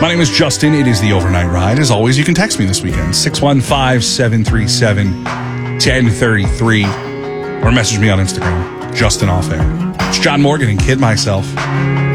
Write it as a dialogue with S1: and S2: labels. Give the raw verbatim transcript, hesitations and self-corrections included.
S1: My name is Justin. It is the Overnight Ride. As always, you can text me this weekend, six one five, seven three seven, one zero three three, or message me on Instagram, Justin Off Air. It's John Morgan and Kid Myself.